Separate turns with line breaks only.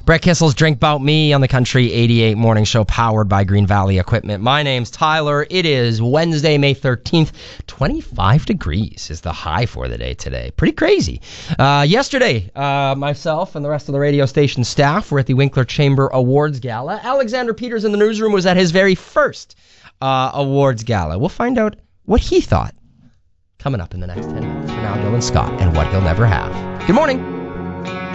Brett Kissel's Drink Bout Me on the Country 88 Morning Show, powered by Green Valley Equipment. My name's Tyler. It is Wednesday, May 13th. 25 degrees is the high for the day today. Pretty crazy. Yesterday, myself and the rest of the radio station staff were at the Winkler Chamber Awards Gala. Alexander Peters in the newsroom was at his very first awards gala. We'll find out what he thought coming up in the next 10 minutes. For now, Dylan Scott and what he'll never have. Good morning.